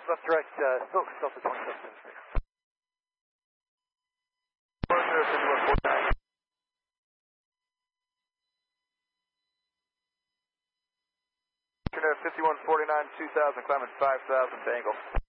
Left direct, Silk, Delta 27. 5149, 2000, climbing 5000 to angle.